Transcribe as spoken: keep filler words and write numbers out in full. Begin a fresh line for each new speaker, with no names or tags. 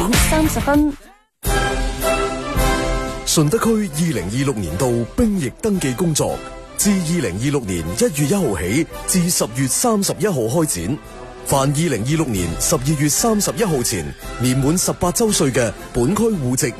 點三十分。
順德區二零二六年度兵役登記工作自二零二六年一月一號起至十月三十一號開展。凡二零二六年十二月三十一號前年滿十八周歲嘅本區戶籍